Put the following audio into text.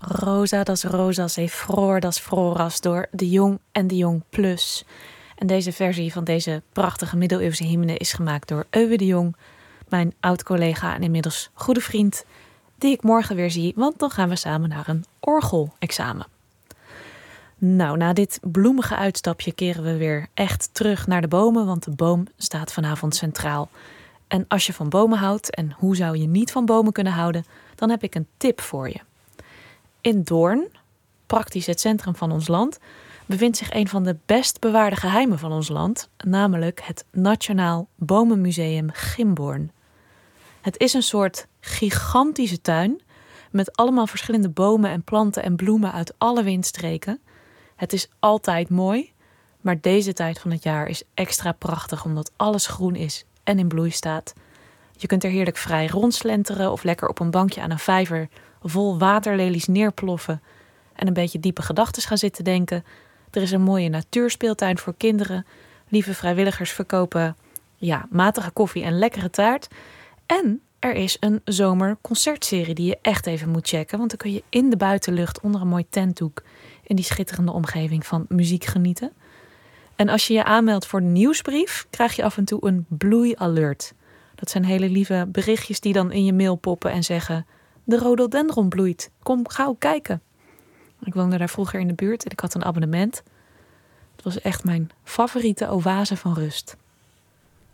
Rosa das Rosas e Fror das Froras door De Jong en De Jong Plus. En deze versie van deze prachtige middeleeuwse hymne is gemaakt door Euwe de Jong, mijn oud-collega en inmiddels goede vriend, die ik morgen weer zie, want dan gaan we samen naar een orgelexamen. Nou, na dit bloemige uitstapje keren we weer echt terug naar de bomen, want de boom staat vanavond centraal. En als je van bomen houdt, en hoe zou je niet van bomen kunnen houden, dan heb ik een tip voor je. In Doorn, praktisch het centrum van ons land, bevindt zich een van de best bewaarde geheimen van ons land, namelijk het Nationaal Bomenmuseum Gimborn. Het is een soort gigantische tuin met allemaal verschillende bomen en planten en bloemen uit alle windstreken. Het is altijd mooi, maar deze tijd van het jaar is extra prachtig omdat alles groen is en in bloei staat. Je kunt er heerlijk vrij rondslenteren of lekker op een bankje aan een vijver vol waterlelies neerploffen en een beetje diepe gedachten gaan zitten denken. Er is een mooie natuurspeeltuin voor kinderen. Lieve vrijwilligers verkopen matige koffie en lekkere taart. En er is een zomerconcertserie die je echt even moet checken. Want dan kun je in de buitenlucht onder een mooi tentdoek in die schitterende omgeving van muziek genieten. En als je je aanmeldt voor de nieuwsbrief, krijg je af en toe een bloeialert. Dat zijn hele lieve berichtjes die dan in je mail poppen en zeggen: de rhododendron bloeit, kom gauw kijken. Ik woonde daar vroeger in de buurt en ik had een abonnement. Het was echt mijn favoriete oase van rust.